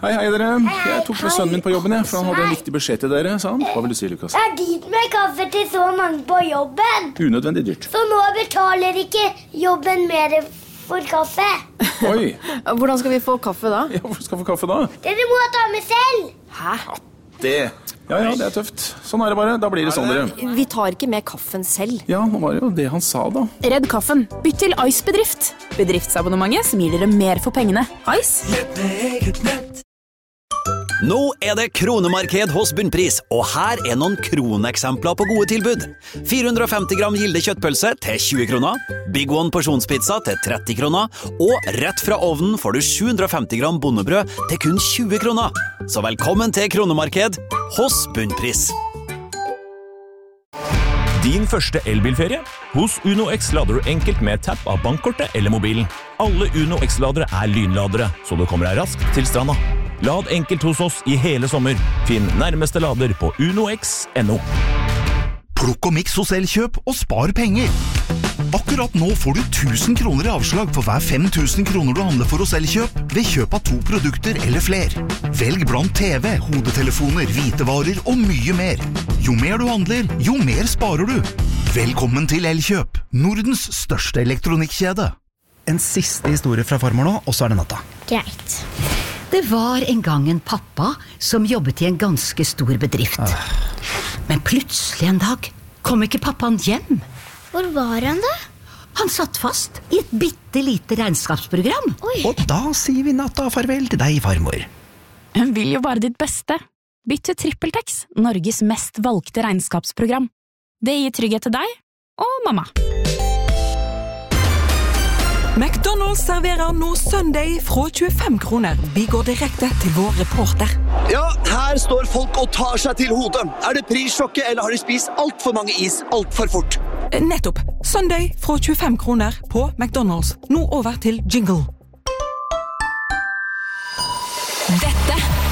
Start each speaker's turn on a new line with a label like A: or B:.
A: Hei dere. Jeg tok med sønnen min på jobben, for han hadde en viktig beskjed til dere, sa han. Hva vil du si, Lukas?
B: Det dyrt med kaffe til så mange på jobben.
A: Unødvendig dyrt.
B: Så nå betaler ikke jobben mer for kaffe.
A: Oi.
C: Hvordan skal vi få kaffe da?
A: Ja, hvor skal vi få kaffe da?
B: Dere må ta med selv.
C: Hæ?
A: Ja, det tøft. Sånn det bare. Da blir det sånn, dere.
C: Vi tar ikke med kaffen selv.
A: Ja, nå var det jo det han sa da.
D: Redd kaffen. Bytt til Ice Bedrift. Bedriftsabonnementet som gir dere mer for pengene. Ice.
E: Lett med eget nett.
F: Nå det kronemarked hos Bunnpris, og her noen kroneksempler på gode tilbud. 450 gram Gilde kjøttpølse til 20 kroner, Big One porsjonspizza til 30 kroner, og rett fra ovnen får du 750 gram bondebrød til kun 20 kroner. Så velkommen til kronemarked hos Bunnpris.
G: Din første elbilferie? Hos Uno X lader du enkelt med tapp av bankkortet eller mobilen. Alle Uno X-ladere lynladere, så du kommer deg raskt til stranda. Lad enkelt hos oss i hele sommer. Finn nærmeste lader på unox.no.
H: Plukk og miks hos Elkjøp og spar penger. Akkurat nå får du 1000 kroner i avslag for hver 5000 kroner du handler for hos Elkjøp ved kjøp av 2 produkter eller fler. Velg blant TV, hodetelefoner, hvitevarer og mye mer. Jo mer du handler, jo mer sparer du. Velkommen til Elkjøp, Nordens største elektronikkjede.
I: En siste historie fra farmor nå, og så det natta.
B: Greit.
J: Det var en gang en pappa som jobbet i en ganske stor bedrift. Men plutselig en dag kom ikke pappaen hjem.
B: Hvor var han da?
J: Han satt fast i et bittelite regnskapsprogram.
B: Oi.
I: Og da sier vi natta farvel til deg, farmor.
D: Hun vil jo bare ditt beste. Bytt til TrippelTex, Norges mest valgte regnskapsprogram. Det gir trygghet til deg og mamma.
E: McDonald's serverer nå Sunday fra 25 kroner. Vi går direkte til vår reporter.
K: Ja, her står folk og tar seg til hodet. Det prissjokket, eller har de spist alt for mange is alt for fort?
E: Nettopp. Sunday fra 25 kroner på McDonald's. Nå over til jingle.
D: Dette